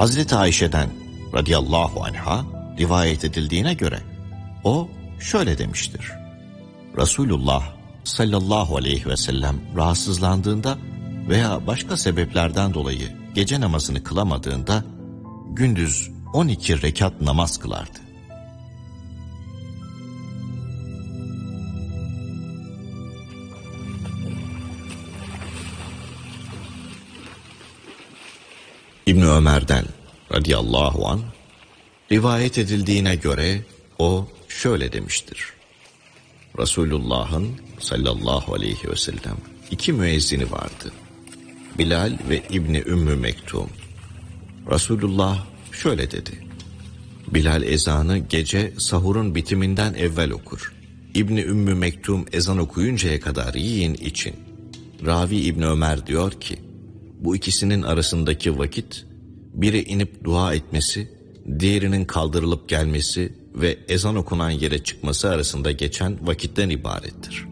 Hazreti Ayşe'den radıyallahu anha rivayet edildiğine göre o şöyle demiştir. Resulullah sallallahu aleyhi ve sellem rahatsızlandığında veya başka sebeplerden dolayı gece namazını kılamadığında gündüz 12 rekat namaz kılardı. İbn Ömer'den radıyallahu anh rivayet edildiğine göre o şöyle demiştir. Resulullah'ın sallallahu aleyhi ve sellem 2 müezzini vardı. Bilal ve İbni Ümmü Mektum. Resulullah şöyle dedi. Bilal ezanı gece sahurun bitiminden evvel okur. İbni Ümmü Mektum ezan okuyuncaya kadar yiyin için. Ravi İbni Ömer diyor ki, bu ikisinin arasındaki vakit, biri inip dua etmesi, diğerinin kaldırılıp gelmesi ve ezan okunan yere çıkması arasında geçen vakitten ibarettir.